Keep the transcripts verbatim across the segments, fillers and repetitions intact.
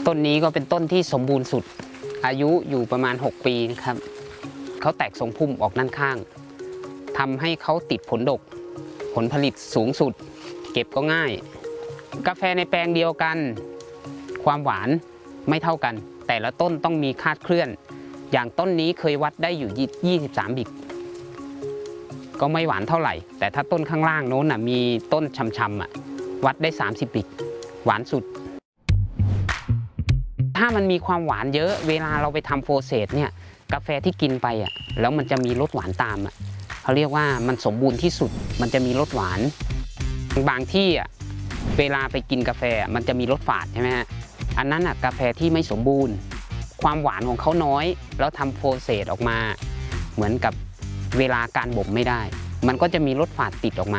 ต้นนี้ก็เป็นต้นที่สมบูรณ์สุดอายุอยู่ประมาณหกปีนะครับเขาแตกทรงพุ่มออกด้านข้างทำให้เขาติดผลดกผลผลิตสูงสุดเก็บก็ง่ายกาแฟในแปลงเดียวกันความหวานไม่เท่ากันแต่ละต้นต้องมีคาดเคลื่อนอย่างต้นนี้เคยวัดได้อยู่ยี่สิบสามบิกก็ไม่หวานเท่าไหร่แต่ถ้าต้นข้างล่างโน้นน่ะมีต้นช้ำๆอ่ะวัดได้สามสิบบิกหวานสุดถ้ามันมีความหวานเยอะเวลาเราไปทำโปรเซสเนี่ยกาแฟที่กินไปอ่ะแล้วมันจะมีรสหวานตามอ่ะเขาเรียกว่ามันสมบูรณ์ที่สุดมันจะมีรสหวานบางที่อ่ะเวลาไปกินกาแฟมันจะมีรสฝาดใช่ไหมฮะอันนั้นอ่ะกาแฟที่ไม่สมบูรณ์ความหวานของเขาน้อยแล้วทำโปรเซสออกมาเหมือนกับเวลาการบ่มไม่ได้มันก็จะมีรสฝาดติดออกมา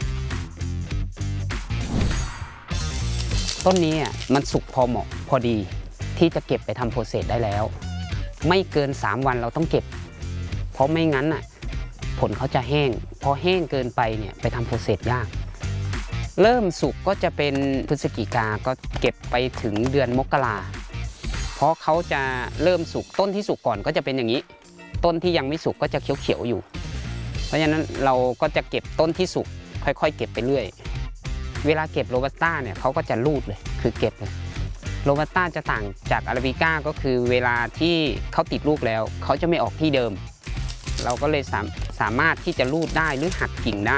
ต้นนี้อ่ะมันสุกพอเหมาะพอดีที่จะเก็บไปทำโปรเซสได้แล้วไม่เกินสามวันเราต้องเก็บเพราะไม่งั้นอ่ะผลเขาจะแห้งพอแห้งเกินไปเนี่ยไปทำโปรเซสยากเริ่มสุกก็จะเป็นพฤศจิกาก็เก็บไปถึงเดือนมกราเพราะเขาจะเริ่มสุกต้นที่สุกก่อนก็จะเป็นอย่างนี้ต้นที่ยังไม่สุกก็จะเขียวๆอยู่เพราะฉะนั้นเราก็จะเก็บต้นที่สุกค่อยๆเก็บไปเรื่อยเวลาเก็บโรบัสต้าเนี่ยเขาก็จะรูดเลยคือเก็บเลยโรบัสต้าจะต่างจากอาราบิก้าก็คือเวลาที่เขาติดลูกแล้วเขาจะไม่ออกที่เดิมเราก็เลยสามสามารถที่จะรูดได้หรือหักกิ่งได้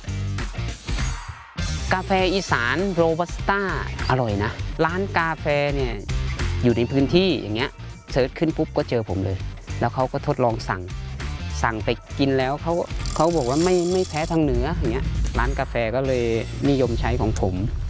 กาแฟอีสานโรบัสต้าอร่อยนะร้านกาแฟเนี่ยอยู่ในพื้นที่อย่างเงี้ยเซิร์ชขึ้นปุ๊บก็เจอผมเลยแล้วเขาก็ทดลองสั่งสั่งไปกินแล้วเขาเขาบอกว่าไม่ไม่แพ้ทางเหนืออย่างเงี้ยร้านกาแฟก็เลยนิยมใช้ของผม